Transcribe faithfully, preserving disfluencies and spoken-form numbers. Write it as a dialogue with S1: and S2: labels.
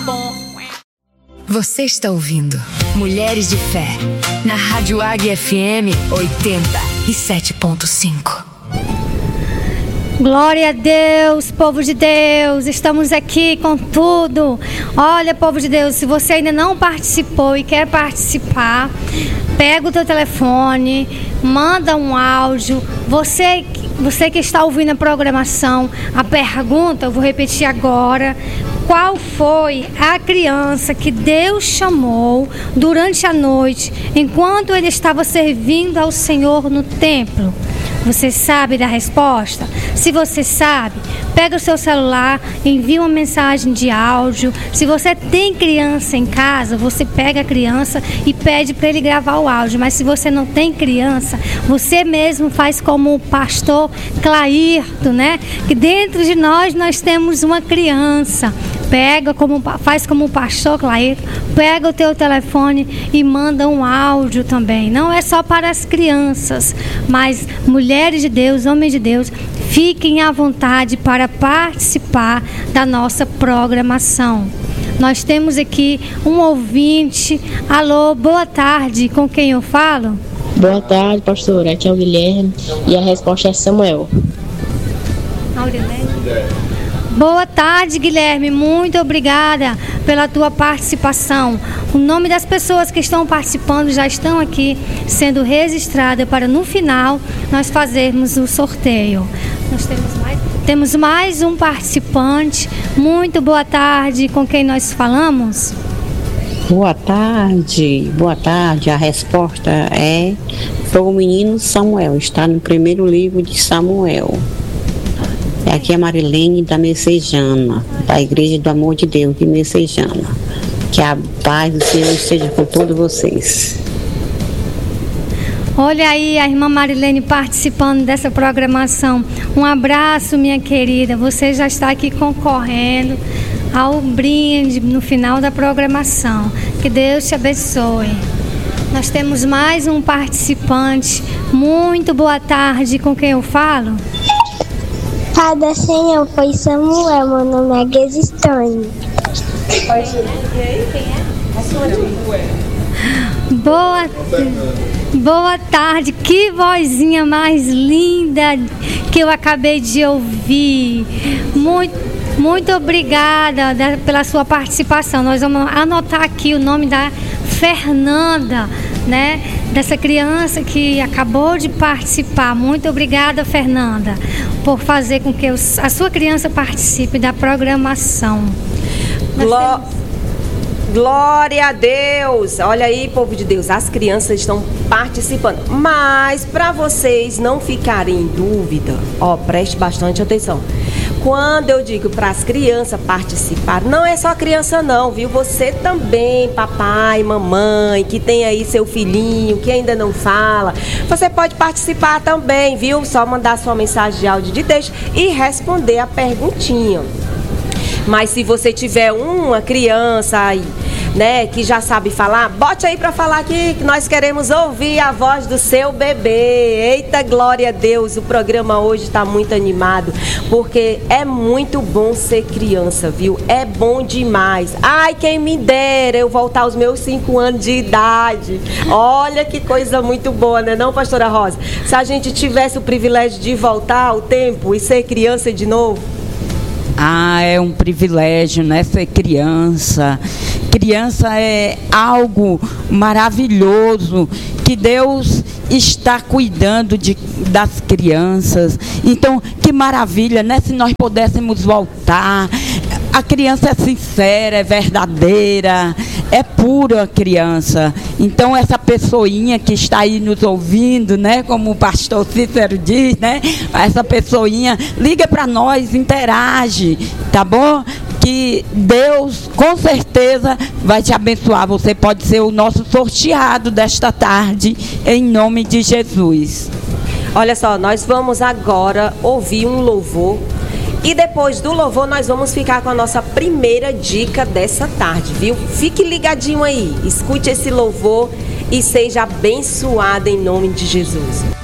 S1: Você está ouvindo Mulheres de Fé, na Rádio Águia F M oitenta e sete ponto cinco.
S2: Glória a Deus, povo de Deus, estamos aqui com tudo. Olha, povo de Deus, se você ainda não participou e quer participar, pega o teu telefone, manda um áudio. Você, você que está ouvindo a programação, a pergunta, eu vou repetir agora. Qual foi a criança que Deus chamou durante a noite, enquanto ele estava servindo ao Senhor no templo? Você sabe da resposta? Se você sabe, pega o seu celular, envia uma mensagem de áudio. Se você tem criança em casa, você pega a criança e pede para ele gravar o áudio. Mas se você não tem criança, você mesmo faz como o pastor Clairton, né? Que dentro de nós, nós temos uma criança. Pega como, faz como o pastor Clairton, pega o teu telefone e manda um áudio também. Não é só para as crianças, mas mulheres de Deus, homens de Deus, fiquem à vontade para participar da nossa programação. Nós temos aqui um ouvinte. Alô, boa tarde, com quem eu falo?
S3: Boa tarde, pastora, aqui é o Guilherme e a resposta é Samuel.
S2: Aurilene. Boa tarde, Guilherme, muito obrigada pela tua participação. O nome das pessoas que estão participando já estão aqui sendo registradas para no final nós fazermos o sorteio. Nós temos mais, temos mais um participante. Muito boa tarde, com quem nós falamos?
S4: Boa tarde, boa tarde. A resposta é foi o menino Samuel, está no primeiro livro de Samuel. Aqui é a Marilene da Messejana, da Igreja do Amor de Deus de Messejana. Que a paz do Senhor esteja com todos vocês.
S2: Olha aí a irmã Marilene participando dessa programação. Um abraço, minha querida. Você já está aqui concorrendo ao brinde no final da programação. Que Deus te abençoe. Nós temos mais um participante. Muito boa tarde, com quem eu falo?
S5: Pada Senhor, foi Samuel, meu nome é Gesistone.
S2: Boa, boa tarde, que vozinha mais linda que eu acabei de ouvir. Muito, muito obrigada pela sua participação. Nós vamos anotar aqui o nome da Fernanda, né? Dessa criança que acabou de participar. Muito obrigada, Fernanda, por fazer com que a sua criança participe da programação.
S6: Gló- temos... Glória a Deus! Olha aí, povo de Deus, as crianças estão participando. Mas para vocês não ficarem em dúvida, ó, preste bastante atenção. Quando eu digo para as crianças participar, não é só criança não, viu? Você também, papai, mamãe, que tem aí seu filhinho, que ainda não fala, você pode participar também, viu? Só mandar sua mensagem de áudio de texto e responder a perguntinha. Mas se você tiver uma criança aí, né, que já sabe falar, bote aí para falar aqui que nós queremos ouvir a voz do seu bebê. Eita, glória a Deus, o programa hoje está muito animado, porque é muito bom ser criança, viu? É bom demais. Ai, quem me dera eu voltar aos meus cinco anos de idade. Olha que coisa muito boa, né não, pastora Rosa? Se a gente tivesse o privilégio de voltar ao tempo e ser criança de novo.
S7: Ah, é um privilégio, né? Ser criança. Criança é algo maravilhoso, que Deus está cuidando de, das crianças. Então, que maravilha, né? Se nós pudéssemos voltar. A criança é sincera, é verdadeira, é pura criança. Então, essa pessoinha que está aí nos ouvindo, né? Como o pastor Cícero diz, né? Essa pessoinha, liga para nós, interage, tá bom? Que Deus, com certeza, vai te abençoar. Você pode ser o nosso sorteado desta tarde, em nome de Jesus.
S6: Olha só, nós vamos agora ouvir um louvor. E depois do louvor nós vamos ficar com a nossa primeira dica dessa tarde, viu? Fique ligadinho aí, escute esse louvor e seja abençoado em nome de Jesus.